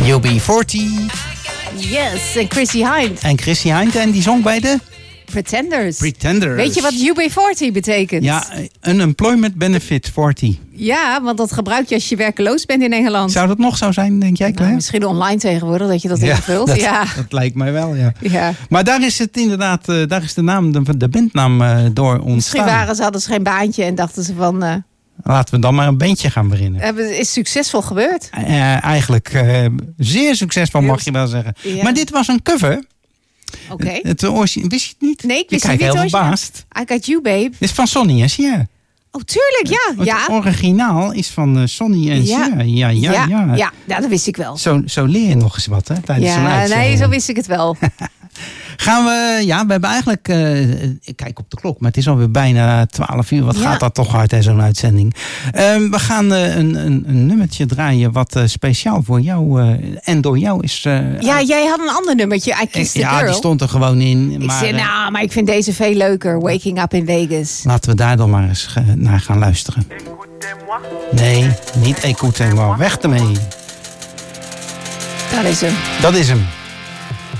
UB40. Yes, en Chrissy Hind. En Chrissy Hind, en die zong bij de... Pretenders. Pretenders. Weet je wat UB40 betekent? Ja, Unemployment Benefit 40. Ja, want dat gebruik je als je werkeloos bent in Engeland. Zou dat nog zo zijn, denk jij, Claire? Misschien online tegenwoordig, dat je dat Ja, invult. dat, Ja, dat lijkt mij wel, ja. ja. Maar daar is het inderdaad, daar is de naam, de bandnaam door ontstaan. Misschien hadden ze geen baantje en dachten ze van... Laten we dan maar een bandje gaan beginnen. Het is succesvol gebeurd. Eigenlijk zeer succesvol, mag je wel zeggen. Ja. Maar dit was een cover. Oké. Wist je het niet? Nee, ik wist je het kijkt niet. heel verbaasd. I Got You, babe. Dit is van Sonny en Cher. Oh, tuurlijk, ja. Het originaal is van Sonny en Cher. Ja. Ja, dat wist ik wel. Zo leer je nog eens wat, hè, tijdens een uitzending. Nee, zo wist ik het wel. Gaan we, we hebben eigenlijk, ik kijk op de klok, maar het is alweer bijna 12 uur. Wat gaat dat toch hard, hè, zo'n uitzending. We gaan een nummertje draaien wat speciaal voor jou en door jou is. Jij had een ander nummertje, I Kissed the Girl. Ja, die stond er gewoon in. Ik zei, maar ik vind deze veel leuker, Waking Up in Vegas. Laten we daar dan maar eens naar gaan luisteren. Nee, niet écoutez-moi. Weg ermee. Dat is hem. Dat is hem.